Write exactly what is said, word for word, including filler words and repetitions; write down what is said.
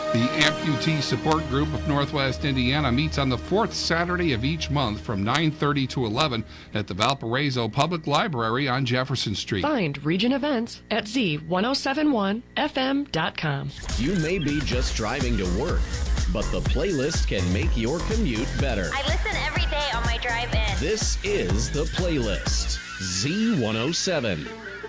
The Amputee Support Group of Northwest Indiana meets on the fourth Saturday of each month from nine thirty to eleven at the Valparaiso Public Library on Jefferson Street. Find Region Events at z ten seventy-one f m dot com. You may be just driving to work, but the playlist can make your commute better. I listen every day on my drive in. This is the playlist. Z one oh seven.